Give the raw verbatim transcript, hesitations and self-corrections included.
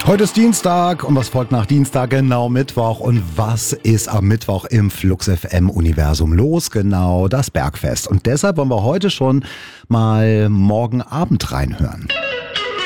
Heute ist Dienstag und was folgt nach Dienstag? Genau Mittwoch. Und was ist am Mittwoch im Flux F M Universum los? Genau das Bergfest. Und deshalb wollen wir heute schon mal morgen Abend reinhören.